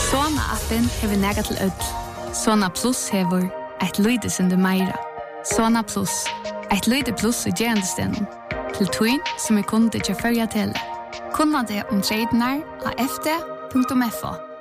Sona-appen hever nega til ødel. Sona Plus hever et lyde som du meira. Sona Plus, et lyde plus i gerandestenen. Til tøyn som kunde til førja til. Kunna det om tredjenar av fd.fo.